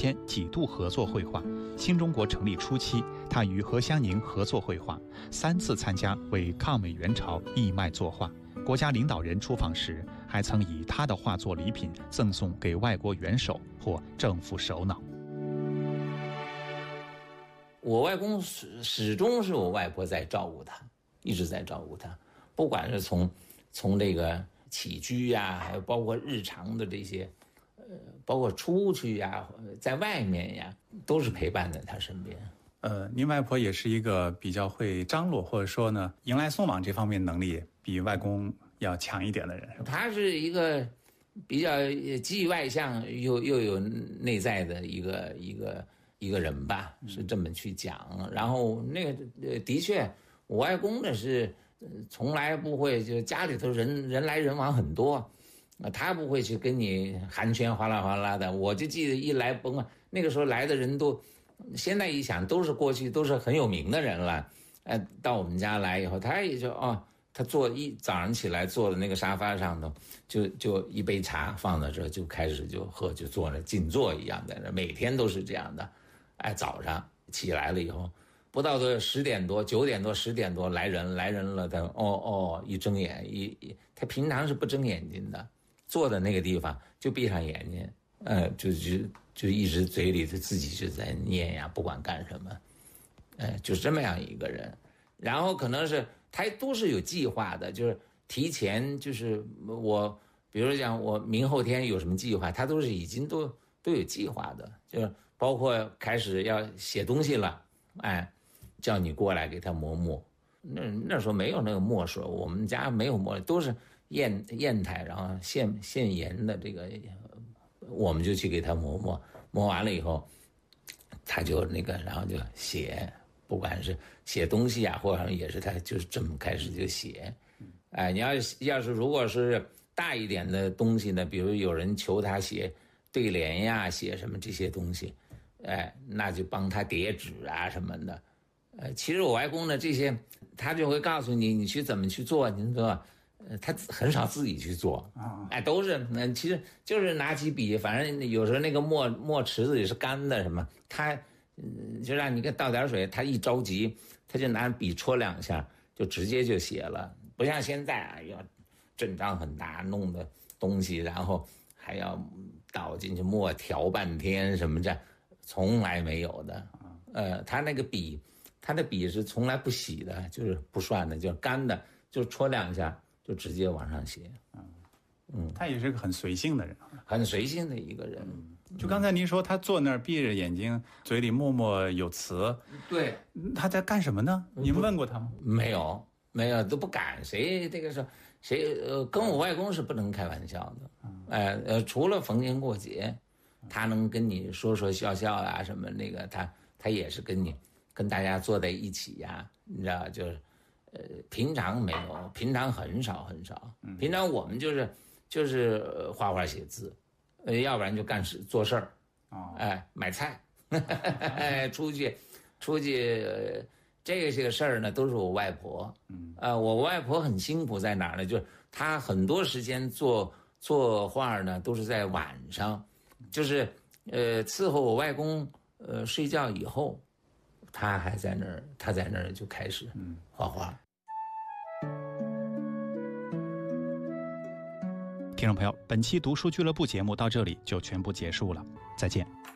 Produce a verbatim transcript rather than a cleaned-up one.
迁几度合作绘画。新中国成立初期，他与何香凝合作绘画，三次参加为抗美援朝义卖作画。国家领导人出访时，还曾以他的画作礼品赠送给外国元首或政府首脑。 我外公始始终是我外婆在照顾他，一直在照顾他，不管是从从这个起居呀、啊，还有包括日常的这些，呃，包括出去呀、啊，在外面呀，都是陪伴在他身边。 呃，您外婆也是一个比较会张罗，或者说呢，迎来送往这方面能力比外公要强一点的人，是吧？ 他是一个比较既外向又又有内在的一个一个一个人吧，是这么去讲。然后那个呃，的确，我外公呢是从来不会，就家里头人人来人往很多。他不会去跟你寒暄哗啦哗啦的。我就记得一来甭管那个时候来的人都，现在一想都是过去都是很有名的人了。呃，到我们家来以后，他也就哦，他坐一早上起来坐在那个沙发上头，就就一杯茶放在这，就开始就喝，就坐那静坐一样在那，每天都是这样的。哎，早上起来了以后，不到的十点多、九点多、十点多来人来人了，他哦哦一睁眼一，他平常是不睁眼睛的。坐在那个地方就闭上眼睛，呃，就就就一直嘴里头自己就在念呀，不管干什么，呃，就这么样一个人。然后可能是他都是有计划的，就是提前，就是我，比如讲我明后天有什么计划，他都是已经都都有计划的，就是包括开始要写东西了，哎，叫你过来给他磨墨。那那时候没有那个墨水，我们家没有墨，都是。砚砚台，然后现现研的这个，我们就去给他磨磨，磨完了以后，他就那个，然后就写，不管是写东西啊，或者也是他就是这么开始就写。哎，你要要是如果是大一点的东西呢，比如有人求他写对联呀，写什么这些东西，哎，那就帮他叠纸啊什么的。呃，其实我外公呢，这些他就会告诉你，你去怎么去做，你知道吧？呃，他很少自己去做，哎，都是，嗯，其实就是拿起笔，反正有时候那个墨墨池子也是干的，什么，他，嗯，就让你给倒点水，他一着急，他就拿笔戳两下，就直接就写了，不像现在啊，要阵仗很大，弄的东西，然后还要倒进去墨调半天什么的，从来没有的，呃，他那个笔，他的笔是从来不洗的，就是不涮的，就是干的，就戳两下。就直接往上写，嗯嗯，他也是个很随性的人， 很随性的一个人。 嗯、就刚才您说他坐那儿闭着眼睛，嘴里默默有词， 对， 他在干什么呢？您问过他吗？ 没有，没有，都不敢。谁这个是谁？呃，跟我外公是不能开玩笑的。嗯、呃呃，除了逢年过节，他能跟你说说笑笑啊什么那个，他他也是跟你跟大家坐在一起呀、啊，你知道就是。呃，平常没有，平常很少很少。平常我们就是就是画画写字，呃，要不然就干事做事儿，哎，买菜，出去出去、呃、这些事儿呢都是我外婆。嗯，呃，我外婆很辛苦在哪儿呢？就是她很多时间做做画呢都是在晚上，就是呃伺候我外公呃睡觉以后，她还在那儿，她在那儿就开始画画。 听众朋友，本期读书俱乐部节目到这里就全部结束了，再见。